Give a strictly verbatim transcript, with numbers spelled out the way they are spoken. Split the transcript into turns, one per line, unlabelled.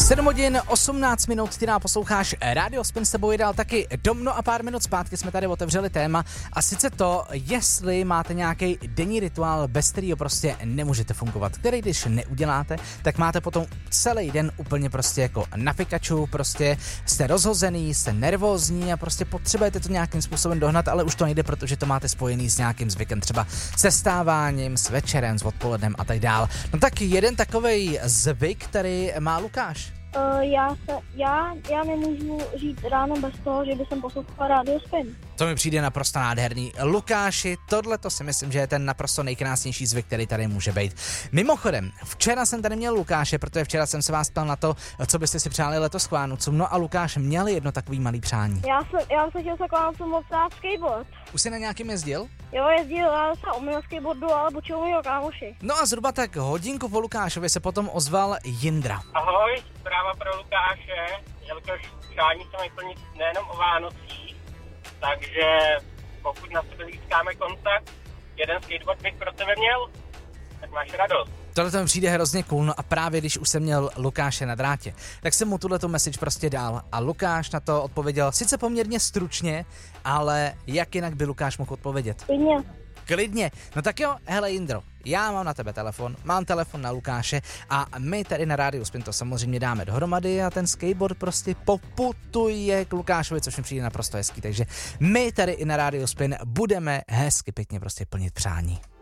sedm hodin osmnáct minut, ty nám posloucháš Radio Spin, s tebou jedal taky Dom, no a pár minut zpátky jsme tady otevřeli téma a sice to, jestli máte nějaký denní rituál, bez kterého prostě nemůžete fungovat, který když neuděláte, tak máte potom celý den úplně prostě jako na pikaču, prostě jste rozhozený, jste nervózní a prostě potřebujete to nějakým způsobem dohnat, ale už to nejde, protože to máte spojený s nějakým zvykem, třeba se stáváním, s večerem, s odpolednem a tak dál. No tak jeden takovej zvyk, který má Lukáš.
Uh, já, se, já, já nemůžu žít ráno bez toho, že bych poslouchala Radio Spin.
To mi přijde naprosto nádherný. Lukáši, tohle to si myslím, že je ten naprosto nejkrásnější zvyk, který tady může být. Mimochodem, včera jsem tady měl Lukáše, protože včera jsem se vás ptal na to, co byste si přáli letos k Vánocům. No a Lukáš měl jedno takový malý přání.
Já jsem, já jsem chtěl se k Vánocům obstát skateboard.
Už jsi na nějakým jezdil?
Jo, jezdil, já jsem uměl skateboardu, ale počul mýho kámoši.
No a zhruba tak hodinku po Lukášovi se potom ozval Jindra.
Ahoj, zpráva pro Lukáše, jelikož přání se mají plnit nejenom o Vánocích, takže pokud na sebe získáme kontakt, jeden skateboard bych pro tebe měl, tak máš radost.
Tohle to mi přijde hrozně cool, no a právě když už jsem měl Lukáše na drátě, tak jsem mu tuhleto message prostě dal a Lukáš na to odpověděl sice poměrně stručně, ale jak jinak by Lukáš mohl odpovědět?
Klidně.
Klidně. No tak jo, hele Jindro, já mám na tebe telefon, mám telefon na Lukáše a my tady na Rádiu Spin to samozřejmě dáme dohromady a ten skateboard prostě poputuje k Lukášovi, což mi přijde naprosto hezký, takže my tady i na Rádiu Spin budeme hezky pěkně prostě plnit přání.